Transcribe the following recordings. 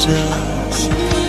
Jesus.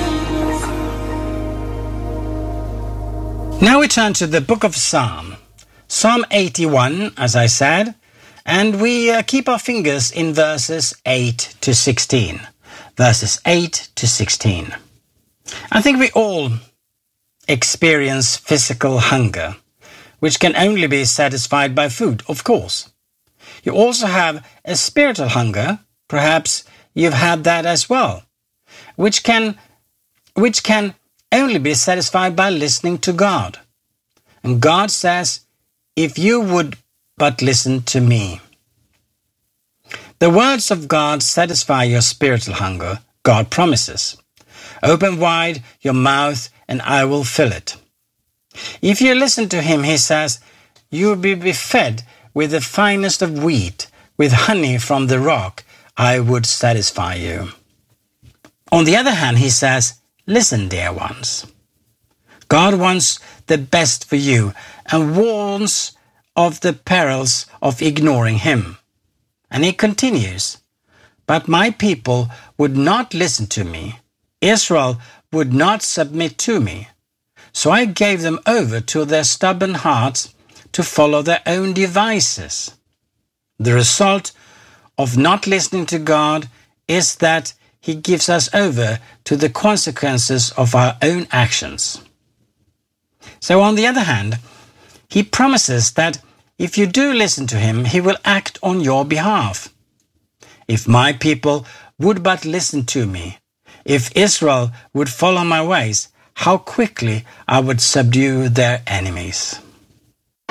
Now we turn to the book of Psalm 81, as I said, and we keep our fingers in verses 8 to 16. Verses 8 to 16. I think we all experience physical hunger, which can only be satisfied by food, of course. You also have a spiritual hunger, perhaps you've had that as well, which can only be satisfied by listening to God. And God says, if you would but listen to me. The words of God satisfy your spiritual hunger, God promises. Open wide your mouth and I will fill it. If you listen to him, he says, you will be fed with the finest of wheat, with honey from the rock, I would satisfy you. On the other hand, he says, listen, dear ones. God wants the best for you and warns of the perils of ignoring him. And he continues, but my people would not listen to me. Israel would not submit to me. So I gave them over to their stubborn hearts to follow their own devices. The result of not listening to God is that he gives us over to the consequences of our own actions. So on the other hand, he promises that if you do listen to him, he will act on your behalf. If my people would but listen to me, if Israel would follow my ways, how quickly I would subdue their enemies.